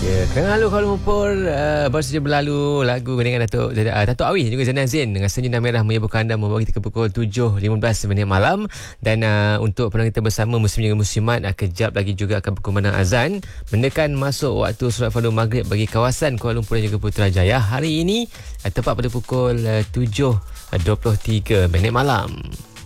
Tengah lalu Kuala Lumpur baru saja berlalu lagu dengan Datuk Awi juga Zainal Zain dengan Senyum Merah menyebutkan anda membawa kita ke pukul 7.15 malam. Dan untuk pendengar kita bersama muslim juga muslimat, kejap lagi juga akan berkumandang azan mendekat masuk waktu solat fardu maghrib bagi kawasan Kuala Lumpur dan juga Putrajaya hari ini tepat pada pukul 7.23 malam.